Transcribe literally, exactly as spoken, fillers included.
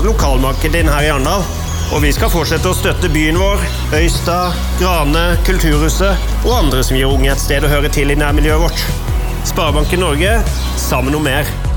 lokalmarkedet din her i Arendal. Og vi skal fortsette å støtte byen vår, Øystad, Grane, Kulturhuset og andre som gir unge et sted å høre til i nærmiljøet vårt. Sparebanken Norge, sammen om mer.